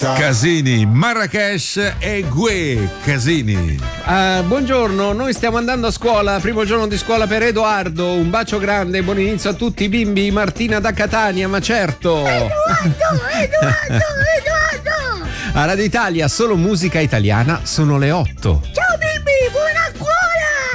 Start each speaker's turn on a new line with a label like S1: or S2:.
S1: Casini, Marrakesh e Gue Casini.
S2: Buongiorno, noi stiamo andando a scuola, primo giorno di scuola per Edoardo, un bacio grande, buon inizio a tutti i bimbi, Martina da Catania, ma certo.
S3: Edoardo!
S2: A Radio Italia, solo musica italiana, sono le 8.
S3: Ciao!